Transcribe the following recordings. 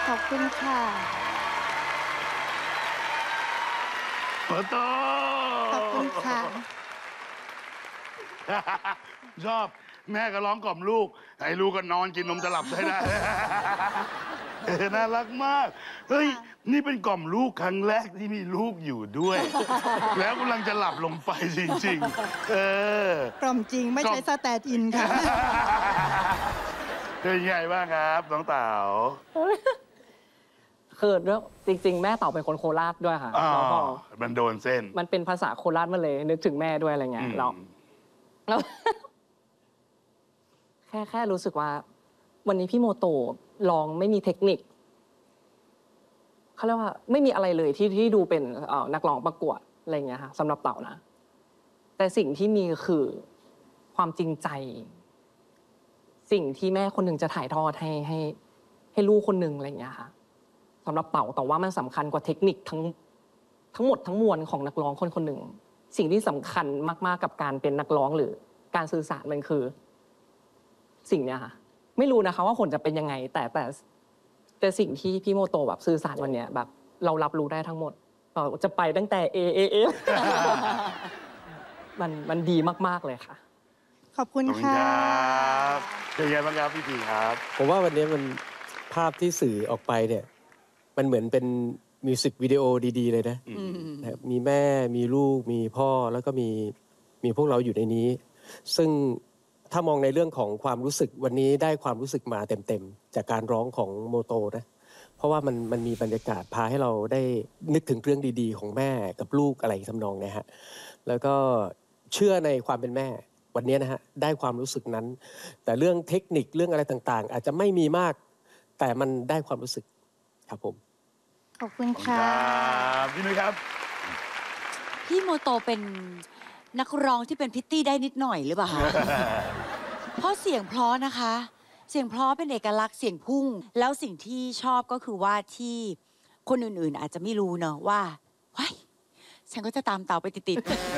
ขอบคุณค่ะโอ้โตขอบคุณค่ะชอบแม่ก็ร้องกล่อมลูกให้ลูกก็นอนกินนมจะหลับได้ น่ารักมาก เฮ้ย นี่เป็นกล่อมลูกครั้งแรกที่มีลูกอยู่ด้วย แล้วกำลังจะหลับลงไปจริงๆกล่อมจริงไม่ใช่สแตนด์อินค่ะเป็นไงบ้างครับน้องเต๋าคือเรื่องจริง ๆ แม่เต่าเป็นคนโคราชด้วยค่ะแล้วก็มันโดนเส้นมันเป็นภาษาโคราชมาเลยนึกถึงแม่ด้วยอะไรเงี้ยแล้ว แค่รู้สึกว่า วันนี้พี่โมโตร้องไม่มีเทคนิคเขาเรียกว่าไม่มีอะไรเลยที่ดูเป็นนักร้องประกวดอะไรเงี้ยค่ะสำหรับเต่านะแต่สิ่งที่มีคือความจริงใจ สิ่งที่แม่คนหนึ่งจะถ่ายทอดให้ลูกคนหนึ่งอะไรเงี้ยค่ะสำหรับเต่าแต่ว่ามันสำคัญกว่าเทคนิคทั้งหมดทั้งมวลของนักร้องคนหนึ่งสิ่งที่สำคัญมากๆกับการเป็นนักร้องหรือการสื่อสารมันคือ สิ่งเนี้ยค่ะไม่รู้นะคะว่าผลจะเป็นยังไงแต่สิ่งที่พี่โมโตแบบสื่อสารวันเนี้ยแบบเรารับรู้ได้ทั้งหมดจะไปตั้งแต่เอ มันดีมากๆเลยค่ะขอบคุณขอบคุณค่ะครับเป็นไงบ้างครับพี่พีครับผมว่าวันนี้มันภาพที่สื่อออกไปเนี่ยมันเหมือนเป็นมิวสิกวิดีโอดีๆเลยนะนะครับมีแม่มีลูกมีพ่อแล้วก็มีพวกเราอยู่ในนี้ ซึ่งถ้ามองในเรื่องของความรู้สึกวันนี้ได้ความรู้สึกมาเต็มๆจากการร้องของโมโตนะเพราะว่ามันมีบรรยากาศพาให้เราได้นึกถึงเรื่องดีๆของแม่กับลูกอะไรทำนองนะฮะแล้วก็เชื่อในความเป็นแม่วันนี้นะฮะได้ความรู้สึกนั้น แต่เรื่องเทคนิคเรื่องอะไรต่างๆ อาจจะไม่มีมาก แต่มันได้ความรู้สึกครับผมขอบคุณค่ะพี่นุ้ยครับพี่โมโตเป็นนักร้องที่เป็นพิตตี้ได้นิดหน่อยหรือเปล่าคะ เพราะเสียงเพราะนะคะ เสียงเพราะเป็นเอกลักษณ์เสียงพุ่ง แล้วสิ่งที่ชอบก็คือว่าที่คนอื่นๆอาจจะไม่รู้เนอะว่าว้ายฉันก็จะตามเต่าไปติด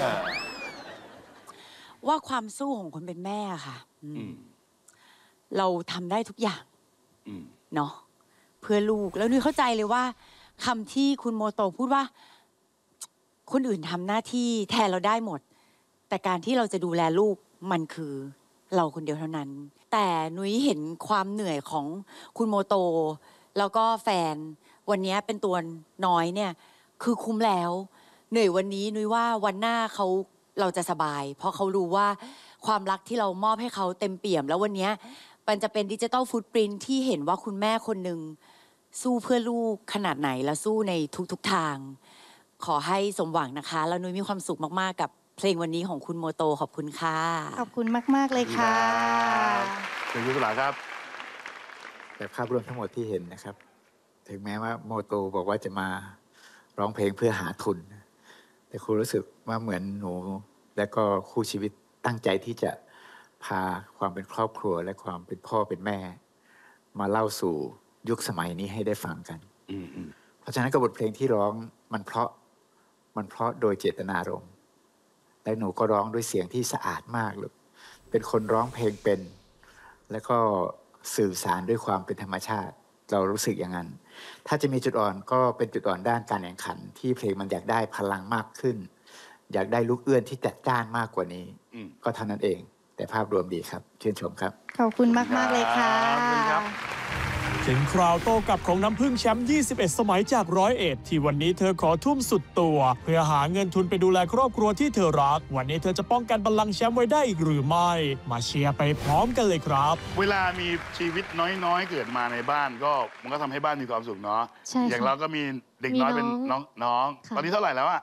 ๆ ว่าความสู้ของคนเป็นแม่ค่ะเราทำได้ทุกอย่างเนาะเพื่อลูกแล้วนุ้ยเข้าใจเลยว่าคำที่คุณโมโตพูดว่าคนอื่นทำหน้าที่แทนเราได้หมด แต่การที่เราจะดูแลลูกมันคือเราคนเดียวเท่านั้น แต่นุ้ยเห็นความเหนื่อยของคุณโมโตแล้วก็แฟนวันนี้เป็นตัวน้อยเนี่ยคือคุ้มแล้วเหนื่อยวันนี้นุ้ยว่าวันหน้าเราจะสบาย เพราะเขารู้ว่าความรักที่เรามอบให้เขาเต็มเปี่ยมแล้ววันนี้มันจะเป็นดิจิทัลฟุตปรินท์ที่เห็นว่าคุณแม่คนหนึ่งสู้เพื่อลูกขนาดไหนและสู้ในทุกทางขอให้สมหวังนะคะแล้วนุ้ยมีความสุขมากๆกับเพลงวันนี้ของคุณโมโตขอบคุณค่ะขอบคุณมากๆเลยค่ะเป็นยุทธลาครับแต่ภาพรวมทั้งหมดที่เห็นนะครับ ถึงแม้ว่าโมโตบอกว่าจะมาร้องเพลงเพื่อหาทุน แต่ครูรู้สึกว่าเหมือนหนูและก็คู่ชีวิตตั้งใจที่จะพาความเป็นครอบครัวและความเป็นพ่อเป็นแม่ มาเล่าสู่ยุคสมัยนี้ให้ได้ฟังกันเพราะฉะนั้นกับบทเพลงที่ร้องมันเพราะโดยเจตนารมณ์และหนูก็ร้องด้วยเสียงที่สะอาดมากเลยเป็นคนร้องเพลงเป็นแล้วก็สื่อสารด้วยความเป็นธรรมชาติเรารู้สึกอย่างนั้นถ้าจะมีจุดอ่อนก็เป็นจุดอ่อนด้านการแข่งขันที่เพลงมันอยากได้พลังมากขึ้นอยากได้ลูกเอื้อนที่จัดจ้านมากกว่านี้ก็เท่านั้นเองแต่ภาพรวมดีครับชื่นชมครับขอบคุณมากๆเลยค่ะถึงคราวโต้กลับของน้ำพึ่งแชมป์21 สมัยจาก101ที่วันนี้เธอขอทุ่มสุดตัวเพื่อหาเงินทุนไปดูแลครอบครัวที่เธอรักวันนี้เธอจะป้องกันบัลลังก์แชมป์ไว้ได้อีกหรือไม่มาเชียร์ไปพร้อมกันเลยครับเวลามีชีวิตน้อยๆเกิดมาในบ้านก็มันก็ทำให้บ้านมีความสุขเนาะใช่อย่างเราก็มีเด็กน้อยเป็นน้องตอนนี้เท่าไหร่แล้วอะ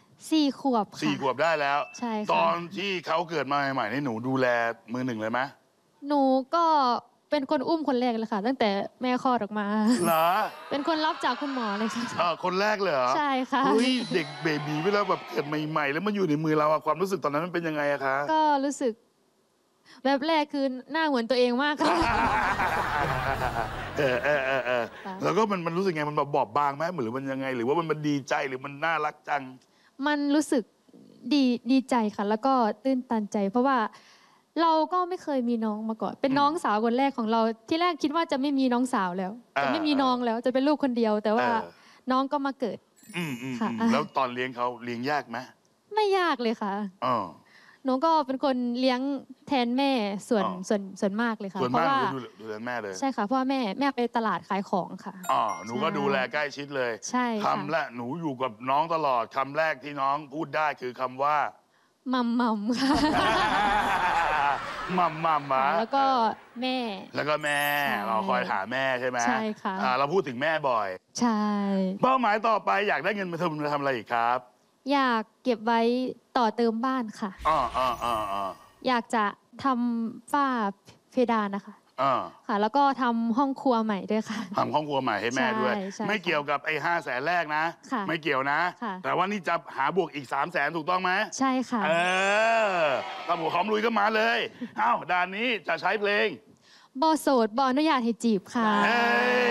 4 ขวบค่ะ 4 ขวบได้แล้วใช่ค่ะตอนที่เขาเกิดมาใหม่ๆนี่หนูดูแลมือหนึ่งเลยไหมหนูก็เป็นคนอุ้มคนแรกเลยค่ะ ตั้งแต่แม่คลอดออกมาเหรอเป็นคนรับจากคุณหมอเลยค่ะคนแรกเลยเหรอใช่ค่ะเฮ้ยเด็กเบบีเวลาแบบเกิดใหม่ๆแล้วมันอยู่ในมือเราอะความรู้สึกตอนนั้นมันเป็นยังไงอะคะก็รู้สึกแบบแรกคือหน้าเหมือนตัวเองมากค่ะแล้วก็มันรู้สึกไงมันแบบบอบบางไหมหรือมันยังไงหรือว่ามันดีใจหรือมันน่ารักจังมันรู้สึกดีใจค่ะ แล้วก็ตื้นตันใจ เพราะว่าเราก็ไม่เคยมีน้องมาก่อน เป็นน้องสาวคนแรกของเรา ที่แรกคิดว่าจะไม่มีน้องสาวแล้ว จะไม่มีน้องแล้ว จะเป็นลูกคนเดียว แต่ว่าน้องก็มาเกิด ค่ะแล้วตอนเลี้ยงเขาเลี้ยงยากไหมไม่ยากเลยค่ะอ๋อหนูก็เป็นคนเลี้ยงแทนแม่ส่วนมากเลยค่ะส่วนเพมากราะว่าหนูดูแลแม่เลยใช่ค่ะ เพราะว่าแม่ไปตลาดขายของค่ะอ๋อหนูก็ดูแลใกล้ชิดเลยใช่ค่ะคำแรกหนูอยู่กับน้องตลอดคำแรกที่น้องพูดได้คือคำว่ามัมค่ะมัมมาแล้วก็แม่แล้วก็แม่ใช่เราคอยหาแม่ใช่ไหมใช่ค่ะเราพูดถึงแม่บ่อยใช่เป้าหมายต่อไปอยากได้เงินมาทำอะไรอีกครับอยากเก็บไว้ต่อเติมบ้านค่ะอ๋ออยากจะทำฝ้าเพดานนะคะอ๋อค่ะ แล้วก็ทำห้องครัวใหม่ด้วยค่ะทำห้องครัวใหม่ให้แม่ด้วยใช่ไม่เกี่ยวกับไอ้500,000แรกนะค่ะไม่เกี่ยวนะค่ะแต่ว่านี่จะหาบวกอีก300,000ถูกต้องไหมใช่ค่ะตำรวจพร้อมลุยก็มาเลย เอ้าด่านนี้จะใช้เพลงบอโสดบออนุญาตให้จีบค่ะเอ้ย